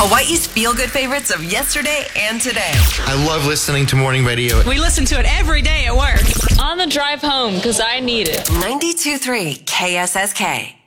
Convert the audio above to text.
Hawaii's feel-good favorites of yesterday and today. I love listening to morning radio. We listen to it every day at work. On the drive home, because I need it. 92.3 KSSK.